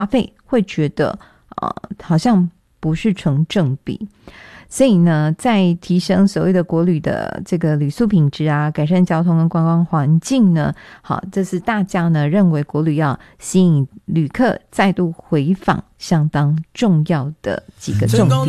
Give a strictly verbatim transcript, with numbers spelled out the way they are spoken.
费会觉得呃好像不是成正比。所以呢，在提升所谓的国旅的这个旅宿品质啊，改善交通跟观光环境呢，好，这是大家呢认为国旅要吸引旅客再度回访相当重要的几个重点。